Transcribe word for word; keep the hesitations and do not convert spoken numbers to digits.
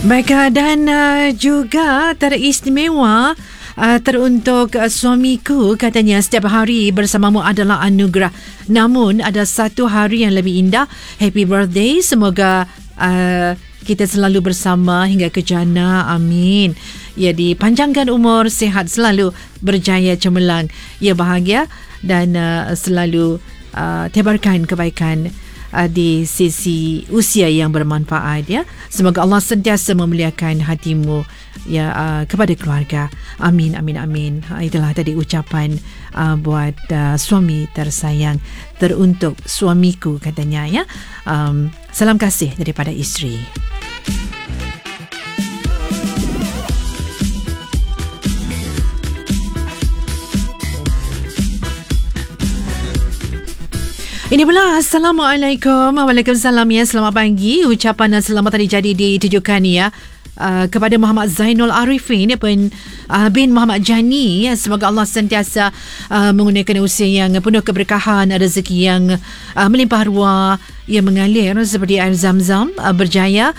Baik, dan uh, juga teristimewa uh, teruntuk uh, suamiku, katanya setiap hari bersamamu adalah anugerah, namun ada satu hari yang lebih indah. Happy birthday, semoga uh, kita selalu bersama hingga ke jannah, amin. Ya, dipanjangkan umur, sihat selalu, berjaya cemerlang, ya bahagia dan uh, selalu uh, tebarkan kebaikan uh, di sisi usia yang bermanfaat, ya. Semoga Allah sentiasa memuliakan hatimu, ya, uh, kepada keluarga. Amin, amin, amin. Uh, itulah tadi ucapan uh, buat uh, suami tersayang, teruntuk suamiku, katanya, ya. Um, salam kasih daripada isteri. Ini pula, Assalamualaikum. Waalaikumsalam, ya. Selamat pagi. Ucapan selamat tadi jadi ditujukan, ya, uh, kepada Muhammad Zainul Arifin, ya, bin, uh, bin Muhammad Jani, ya. Semoga Allah sentiasa uh, menggunakan usia yang penuh keberkahan, rezeki yang uh, melimpah ruah, yang mengalir seperti air zam-zam, uh, berjaya